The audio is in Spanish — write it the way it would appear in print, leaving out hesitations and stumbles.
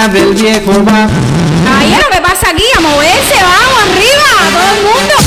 del viejo bar. Ay, lo que pasa aquí, a moverse, vamos, arriba, todo el mundo.